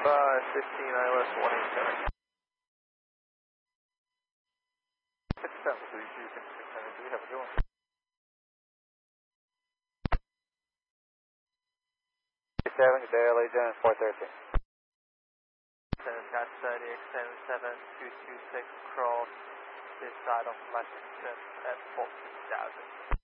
ILS 187. 67326, have a good one. 7, good day, LA Gen 413. Scott DX77 226 cross this side of Lexington at 14,000.